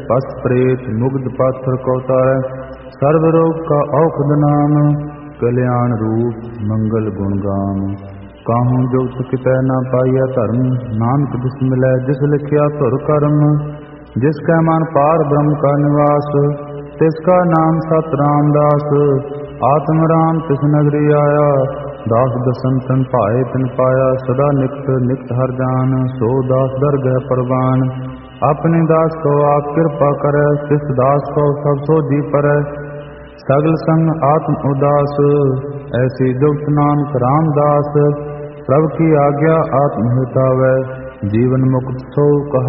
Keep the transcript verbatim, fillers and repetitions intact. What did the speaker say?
पस प्रेत मुग्ध पाथर को तारै। सर्व रोग का औखद नाम कल्याण रूप मंगल गुण गाम। काहूँ जुगत कितै न पाइया धर्म नानक जिस मिलै जिस लिखिया धुर कर्म। जिसकै मन पार ब्रह्म का निवास तिसका नाम सत रामदास। आत्म राम तिस नगरी आया दास दसन तन पाए तिन पाया। सदा निकट निकट हर जान सो दास दरगह परवान। अपने दास को आप कृपा करे तिस दास को सब सो जी परै। सगल संग आत्म उदास ऐसी जुगत नानक रामदास। प्रभु की आज्ञा आत्म हितावै जीवन मुक्त सो कहा।